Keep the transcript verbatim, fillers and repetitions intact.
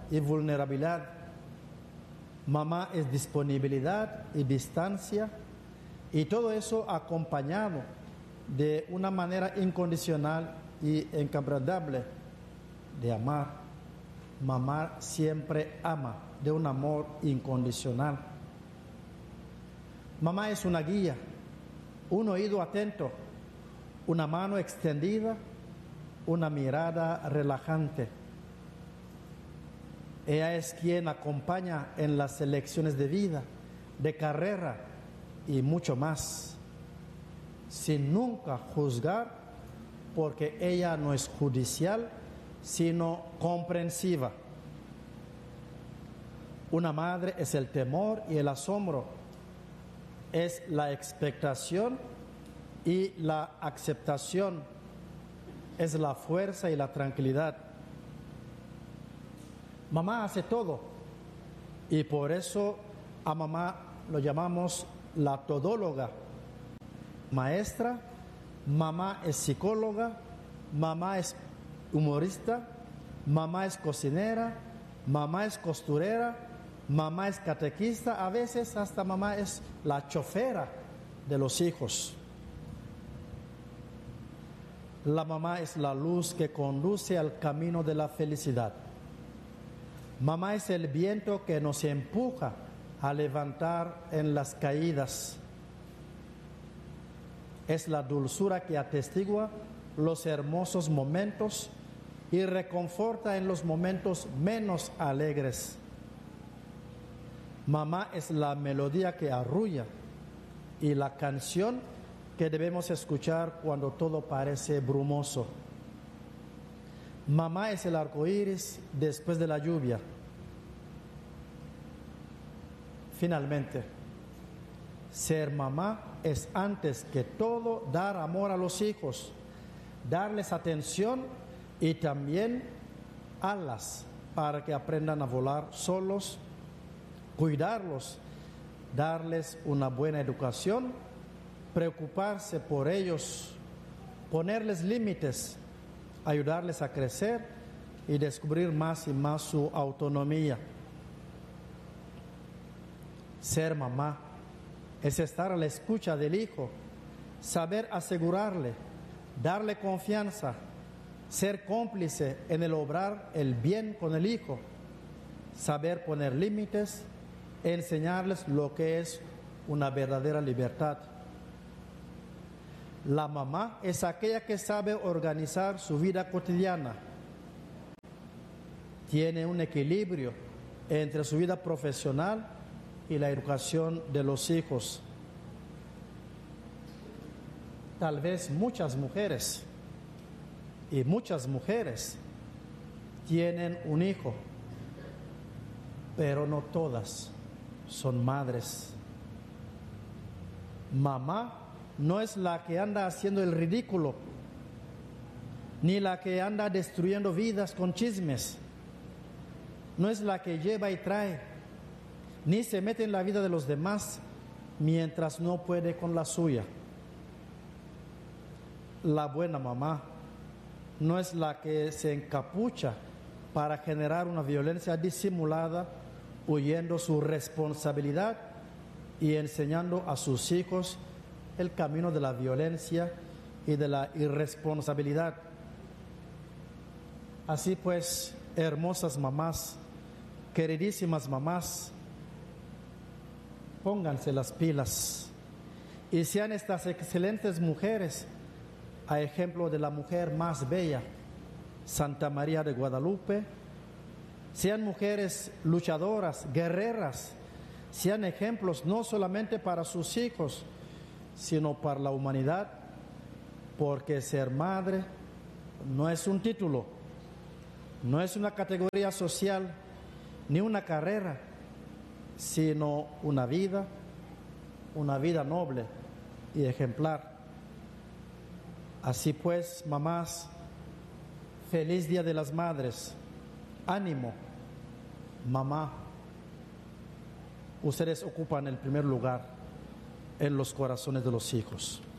y vulnerabilidad. Mamá es disponibilidad y distancia, y todo eso acompañado de una manera incondicional y inquebrantable de amar. Mamá siempre ama de un amor incondicional. Mamá es una guía, un oído atento, una mano extendida, una mirada relajante. Ella es quien acompaña en las elecciones de vida, de carrera y mucho más, sin nunca juzgar, porque ella no es judicial, sino comprensiva. Una madre es el temor y el asombro, es la expectación y la aceptación, es la fuerza y la tranquilidad. Mamá hace todo, y por eso a mamá lo llamamos la todóloga. Maestra, mamá es psicóloga, mamá es humorista, mamá es cocinera, mamá es costurera, mamá es catequista, a veces hasta mamá es la chofera de los hijos. La mamá es la luz que conduce al camino de la felicidad. Mamá es el viento que nos empuja a levantar en las caídas. Es la dulzura que atestigua los hermosos momentos y reconforta en los momentos menos alegres. Mamá es la melodía que arrulla y la canción que debemos escuchar cuando todo parece brumoso. Mamá es el arco iris después de la lluvia. Finalmente, ser mamá es antes que todo dar amor a los hijos, darles atención y también alas para que aprendan a volar solos, cuidarlos, darles una buena educación, preocuparse por ellos, ponerles límites, ayudarles a crecer y descubrir más y más su autonomía. Ser mamá es estar a la escucha del hijo, saber asegurarle, darle confianza, ser cómplice en el obrar el bien con el hijo, saber poner límites, enseñarles lo que es una verdadera libertad. La mamá es aquella que sabe organizar su vida cotidiana. Tiene un equilibrio entre su vida profesional y la educación de los hijos. Tal vez muchas mujeres y muchas mujeres tienen un hijo, pero no todas son madres. Mamá no es la que anda haciendo el ridículo, ni la que anda destruyendo vidas con chismes. No es la que lleva y trae, ni se mete en la vida de los demás mientras no puede con la suya. La buena mamá no es la que se encapucha para generar una violencia disimulada, huyendo su responsabilidad y enseñando a sus hijos el camino de la violencia y de la irresponsabilidad. Así pues, hermosas mamás, queridísimas mamás, pónganse las pilas y sean estas excelentes mujeres a ejemplo de la mujer más bella, Santa María de Guadalupe. Sean mujeres luchadoras, guerreras, sean ejemplos no solamente para sus hijos, sino para la humanidad, porque ser madre no es un título, no es una categoría social, ni una carrera, sino una vida, una vida noble y ejemplar. Así pues, mamás, feliz Día de las Madres. Ánimo, mamá. Ustedes ocupan el primer lugar en los corazones de los hijos.